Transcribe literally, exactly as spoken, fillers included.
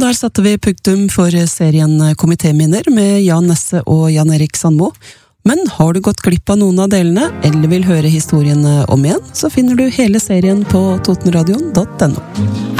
Og der satte vi punktum for serien Komitéminner med Jan Nesse og Jan Erik Sandmo. Men har du gått glipp av noen av delene, eller vil høre historiene om igjen, så finner du hele serien på totenradion punktum no.